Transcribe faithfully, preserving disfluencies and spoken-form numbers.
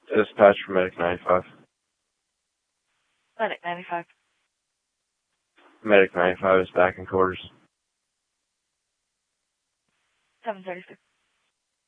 Dispatch for Medic ninety-five. Medic ninety-five. Medic ninety-five is back in quarters. seven thirty-six.